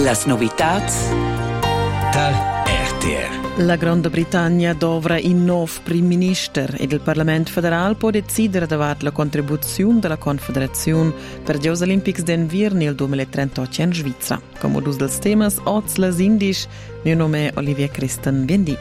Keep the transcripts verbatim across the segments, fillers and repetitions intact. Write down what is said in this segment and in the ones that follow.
Las novitats da R T R. La Grande Britagna dovra in nov prim minister ed il Parlament federal può decidere davat la contribuzione della Confederazione per gli Olimpics d'inverno nel duemilatrentotto in Svizzera. Come udus dels temas, oz las indisch, mio nome è Olivia Christen Biendi.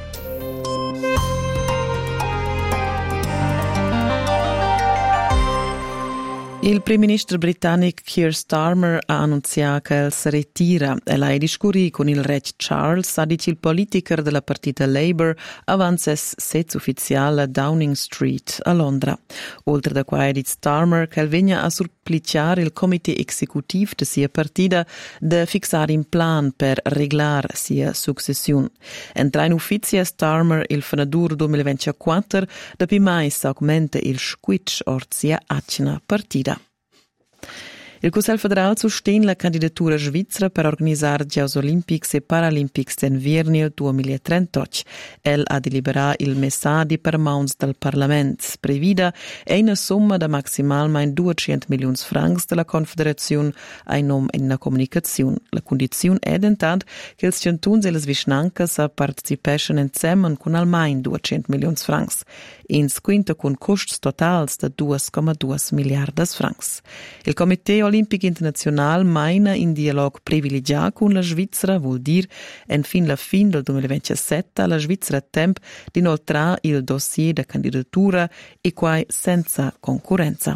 Il primo ministro britannico Keir Starmer ha annunziato che si ritira e l'ha discusso con il re Charles, ha detto il politico della partita Labour, avanti sede ufficiale a Downing Street a Londra. Oltre da qua ha detto Starmer che venga a supplicare il comité executivo di sia partita di fissare un plan per reglare sia successione. Entra in ufficio Starmer il fenadur duemilaventiquattro, da prima augmenta il squitch or sia acina partita. Il Consiglio federale sostiene la candidatura svizzera per organizzare gli Olimpics e Paralympics d'inverno nel duemilatrentotto. El ha deliberato il messaggio per mans del Parlamento. Previda è una somma da maximalmente duecento milioni di francs della Confederazione a nome in una comunicazione. La condizione è intanto che il cantoni e le vicinanze partecipano insieme con almeno duecento milioni di francs. In squinta con costi totali di due virgola due miliardi di francs. Il Comité Olimpico Internazionale maina in dialogo privilegiato con la Svizzera, vuol dire, en fin la fin del duemilaventisette la Svizzera ha tempo di inoltrare il dossier da candidatura e quai senza concorrenza.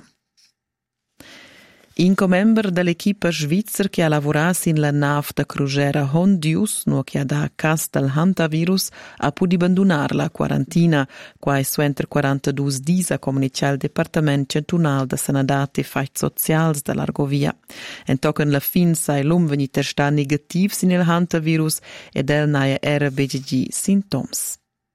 In comembro dell'equipa svizzera che ha lavorato in la nave da crociera Hondius, no che ha da cas del hantavirus, ha potuto abbandonare la quarantina, quai suenter quarantadue dis ha comunicato il Departamento Centunale da Sanadate e Fatti Sociali dell'Argovia. En tochen la fin sai l'um venit testar negativ sin il hantavirus ed el naia era B G G sintoms.